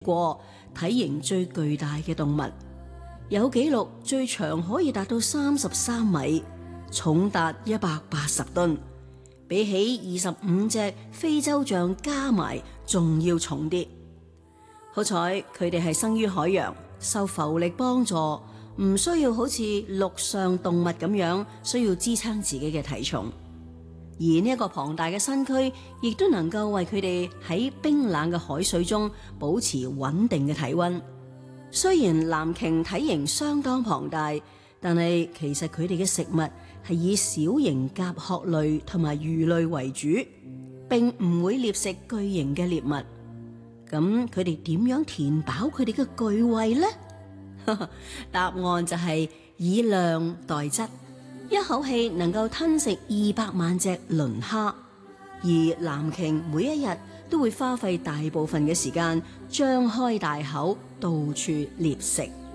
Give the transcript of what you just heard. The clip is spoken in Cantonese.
過體型最巨大嘅動物，有紀錄最長可以達到33米，重達180噸，比起25隻非洲象加埋仲要重啲。好彩佢哋係生於海洋，受浮力幫助，唔需要好似陸上動物咁樣需要支撐自己嘅體重。而呢一個龐大嘅身軀，亦都能夠為佢哋喺冰冷嘅海水中保持穩定嘅體溫。雖然藍鯨體型相當龐大，但係其實佢哋嘅食物係以小型甲殼類同埋魚類為主，並唔會獵食巨型嘅獵物。咁佢哋點樣填飽佢哋嘅巨胃呢？答案就係以量代質。一口氣能夠吞食200萬隻磷蝦，而藍鯨每一日都會花費大部分嘅時間張開大口到處獵食。